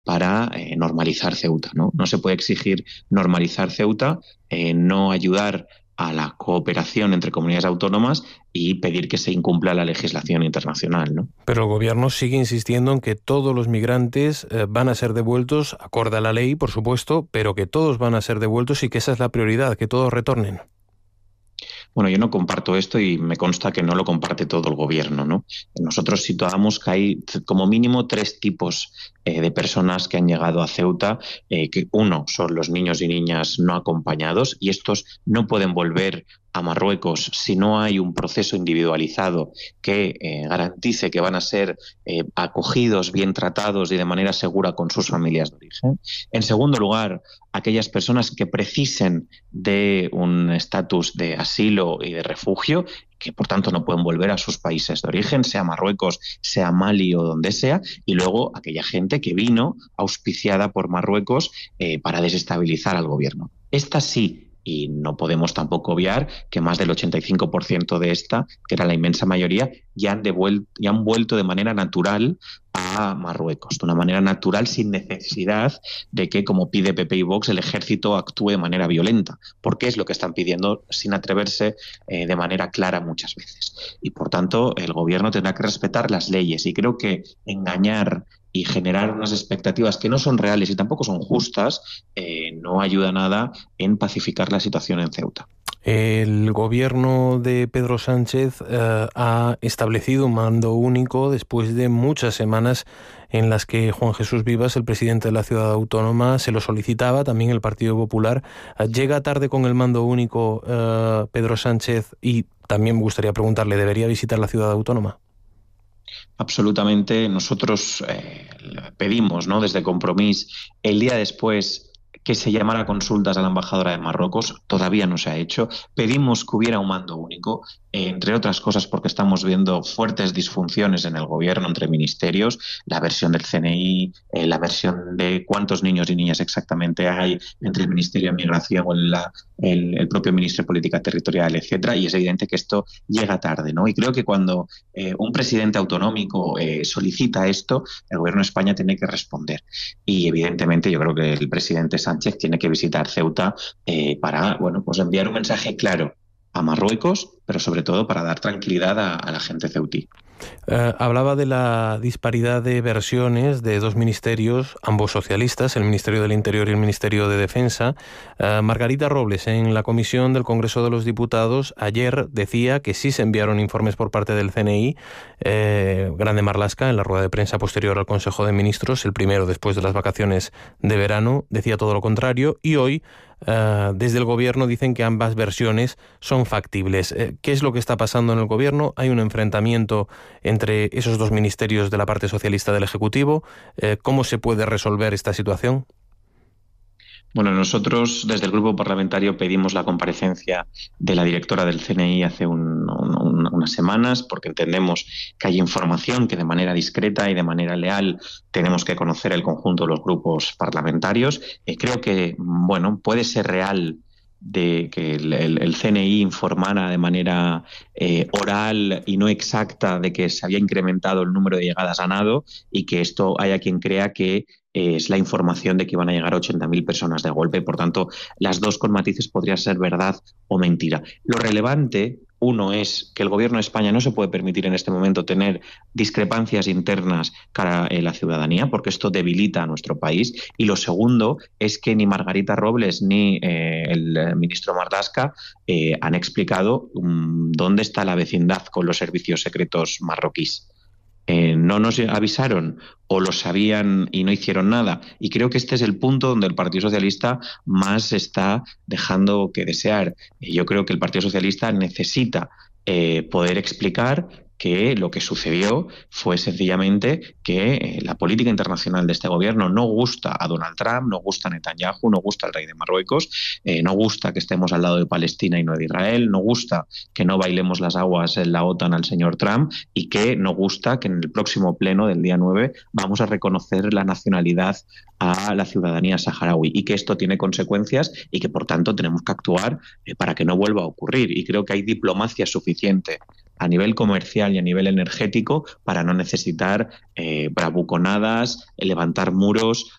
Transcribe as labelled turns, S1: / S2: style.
S1: para normalizar Ceuta, ¿no? No se puede exigir normalizar Ceuta, no ayudar a la cooperación entre comunidades autónomas y pedir que se incumpla la legislación internacional, ¿no?
S2: Pero el gobierno sigue insistiendo en que todos los migrantes van a ser devueltos, acorde a la ley, por supuesto, pero que todos van a ser devueltos y que esa es la prioridad, que todos retornen.
S1: Bueno, yo no comparto esto y me consta que no lo comparte todo el gobierno, ¿no? Nosotros situamos que hay como mínimo 3 tipos de personas que han llegado a Ceuta, que uno son los niños y niñas no acompañados, y estos no pueden volver a Marruecos si no hay un proceso individualizado que garantice que van a ser acogidos, bien tratados y de manera segura con sus familias de origen. En segundo lugar, aquellas personas que precisen de un estatus de asilo y de refugio, que por tanto no pueden volver a sus países de origen, sea Marruecos, sea Mali o donde sea, y luego aquella gente que vino auspiciada por Marruecos para desestabilizar al gobierno. Esta sí. Y no podemos tampoco obviar que más del 85% de esta, que era la inmensa mayoría, ya han vuelto de manera natural a Marruecos, de una manera natural sin necesidad de que, como pide PP y Vox, el ejército actúe de manera violenta, porque es lo que están pidiendo sin atreverse de manera clara muchas veces. Y por tanto, el gobierno tendrá que respetar las leyes, y creo que engañar y generar unas expectativas que no son reales y tampoco son justas, no ayuda nada en pacificar la situación en Ceuta.
S2: El gobierno de Pedro Sánchez ha establecido un mando único después de muchas semanas en las que Juan Jesús Vivas, el presidente de la ciudad autónoma, se lo solicitaba, también el Partido Popular. ¿Llega tarde con el mando único Pedro Sánchez? Y también me gustaría preguntarle, ¿debería visitar la ciudad autónoma?
S1: Absolutamente. Nosotros pedimos, ¿no?, desde Compromís, el día después que se llamara a consultas a la embajadora de Marruecos. Todavía no se ha hecho. Pedimos que hubiera un mando único, entre otras cosas porque estamos viendo fuertes disfunciones en el gobierno entre ministerios, la versión del CNI, la versión de cuántos niños y niñas exactamente hay entre el Ministerio de Migración o el propio Ministro de Política Territorial, etcétera, y es evidente que esto llega tarde, ¿no? Y creo que cuando un presidente autonómico solicita esto, el gobierno de España tiene que responder. Y evidentemente yo creo que el presidente Sánchez tiene que visitar Ceuta para, bueno, pues enviar un mensaje claro a Marruecos, pero sobre todo para dar tranquilidad a la gente ceutí.
S2: Hablaba de la disparidad de versiones de 2 ministerios, ambos socialistas, el Ministerio del Interior y el Ministerio de Defensa. Margarita Robles, en la comisión del Congreso de los Diputados, ayer decía que sí se enviaron informes por parte del CNI. Grande Marlaska, en la rueda de prensa posterior al Consejo de Ministros, el primero después de las vacaciones de verano, decía todo lo contrario, y hoy desde el gobierno dicen que ambas versiones son factibles. ¿Qué es lo que está pasando en el gobierno? ¿Hay un enfrentamiento entre esos 2 ministerios de la parte socialista del Ejecutivo? ¿Cómo se puede resolver esta situación?
S1: Bueno, nosotros desde el Grupo Parlamentario pedimos la comparecencia de la directora del CNI hace unas semanas, porque entendemos que hay información que de manera discreta y de manera leal tenemos que conocer el conjunto de los grupos parlamentarios. Creo que, bueno, puede ser real de que el CNI informara de manera oral y no exacta de que se había incrementado el número de llegadas a nado, y que esto haya quien crea que es la información de que iban a llegar 80.000 personas de golpe. Por tanto, las dos con matices podría ser verdad o mentira. Lo relevante, uno, es que el Gobierno de España no se puede permitir en este momento tener discrepancias internas cara a la ciudadanía, porque esto debilita a nuestro país. Y lo segundo es que ni Margarita Robles ni el ministro Marlaska han explicado dónde está la vecindad con los servicios secretos marroquíes. No nos avisaron o lo sabían y no hicieron nada. Y creo que este es el punto donde el Partido Socialista más está dejando que desear. Yo creo que el Partido Socialista necesita poder explicar que lo que sucedió fue sencillamente que la política internacional de este gobierno no gusta a Donald Trump, no gusta a Netanyahu, no gusta al rey de Marruecos, no gusta que estemos al lado de Palestina y no de Israel, no gusta que no bailemos las aguas en la OTAN al señor Trump, y que no gusta que en el próximo pleno del día 9 vamos a reconocer la nacionalidad a la ciudadanía saharaui, y que esto tiene consecuencias y que por tanto tenemos que actuar para que no vuelva a ocurrir. Y creo que hay diplomacia suficiente a nivel comercial y a nivel energético para no necesitar bravuconadas, levantar muros